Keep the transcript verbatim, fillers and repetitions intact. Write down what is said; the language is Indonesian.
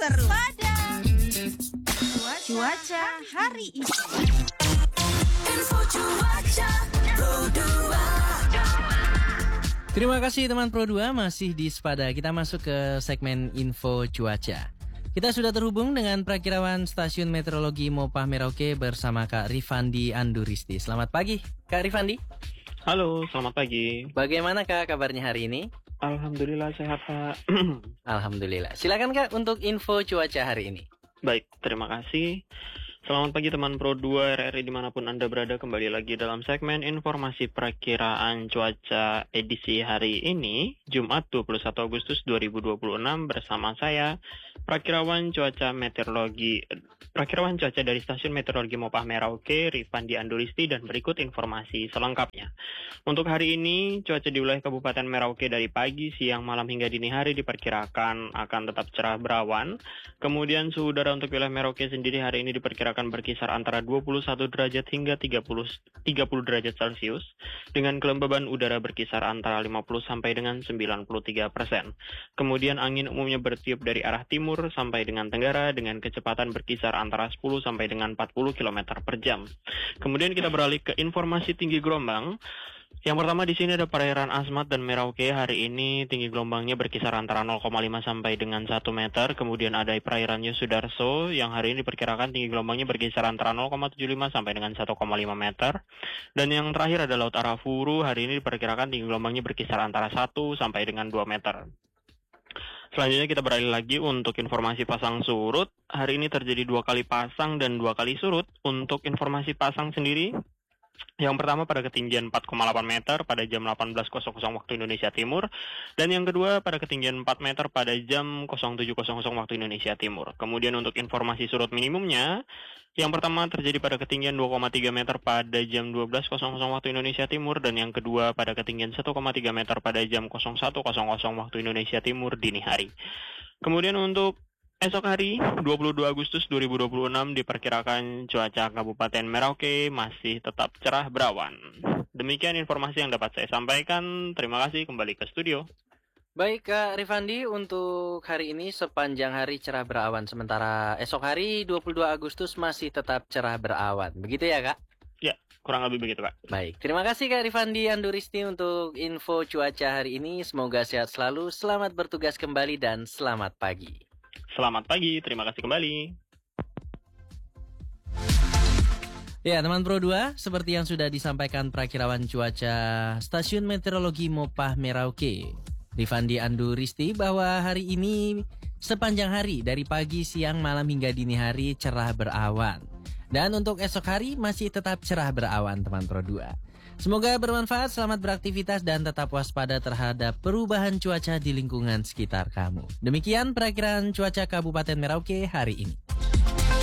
waspada. Cuaca hari ini. Info cuaca Pro dua. Terima kasih teman Pro dua, masih di Waspada. Kita masuk ke segmen info cuaca. Kita sudah terhubung dengan Prakirawan Stasiun Meteorologi Mopah Merauke bersama Kak Rifandi Anduristi. Selamat pagi, Kak Rifandi. Halo, selamat pagi. Bagaimana Kak kabarnya hari ini? Alhamdulillah sehat, Pak. Alhamdulillah. Silakan Kak untuk info cuaca hari ini. Baik, terima kasih. Selamat pagi teman Pro dua R R I dimanapun Anda berada, kembali lagi dalam segmen informasi perakiraan cuaca edisi hari ini, Jumat dua puluh satu Agustus dua ribu dua puluh enam bersama saya, Prakirawan Cuaca Meteorologi, Prakirawan Cuaca dari Stasiun Meteorologi Mopah Merauke, Rifandi Anduristi, dan berikut informasi selengkapnya. Untuk hari ini, cuaca di wilayah Kabupaten Merauke dari pagi, siang, malam hingga dini hari diperkirakan akan tetap cerah berawan. Kemudian suhu udara untuk wilayah Merauke sendiri hari ini diperkirakan berkisar antara dua puluh satu derajat hingga tiga puluh, tiga puluh derajat Celcius, dengan kelembaban udara berkisar antara lima puluh sampai dengan sembilan puluh tiga persen. Kemudian angin umumnya bertiup dari arah timur sampai dengan tenggara dengan kecepatan berkisar antara sepuluh sampai dengan empat puluh kilometer per jam. Kemudian kita beralih ke informasi tinggi gelombang. Yang pertama di sini ada perairan Asmat dan Merauke. Hari ini tinggi gelombangnya berkisar antara nol koma lima sampai dengan satu meter. Kemudian ada perairannya Sudarso yang hari ini diperkirakan tinggi gelombangnya berkisar antara nol koma tujuh lima sampai dengan satu koma lima meter. Dan yang terakhir ada Laut Arafuru. Hari ini diperkirakan tinggi gelombangnya berkisar antara satu sampai dengan dua meter. Selanjutnya kita beralih lagi untuk informasi pasang surut. Hari ini terjadi dua kali pasang dan dua kali surut. Untuk informasi pasang sendiri, yang pertama pada ketinggian empat koma delapan meter pada jam delapan belas waktu Indonesia Timur. Dan yang kedua pada ketinggian empat meter pada jam nol tujuh waktu Indonesia Timur. Kemudian untuk informasi surut minimumnya, yang pertama terjadi pada ketinggian dua koma tiga meter pada jam dua belas waktu Indonesia Timur. Dan yang kedua pada ketinggian satu koma tiga meter pada jam nol satu waktu Indonesia Timur dini hari. Kemudian untuk esok hari, dua puluh dua Agustus dua ribu dua puluh enam, diperkirakan cuaca Kabupaten Merauke masih tetap cerah berawan. Demikian informasi yang dapat saya sampaikan. Terima kasih, kembali ke studio. Baik Kak Rifandi, untuk hari ini sepanjang hari cerah berawan. Sementara esok hari, dua puluh dua Agustus, masih tetap cerah berawan. Begitu ya Kak? Ya, kurang lebih begitu Kak. Baik, terima kasih Kak Rifandi Anduristi untuk info cuaca hari ini. Semoga sehat selalu, selamat bertugas kembali, dan selamat pagi. Selamat pagi, terima kasih kembali. Ya, teman Pro dua, seperti yang sudah disampaikan Prakirawan Cuaca Stasiun Meteorologi Mopah Merauke, Rifandi Anduristi, bahwa hari ini sepanjang hari dari pagi, siang, malam hingga dini hari cerah berawan. Dan untuk esok hari masih tetap cerah berawan, teman Pro dua. Semoga bermanfaat, selamat beraktivitas, dan tetap waspada terhadap perubahan cuaca di lingkungan sekitar kamu. Demikian perakiraan cuaca Kabupaten Merauke hari ini.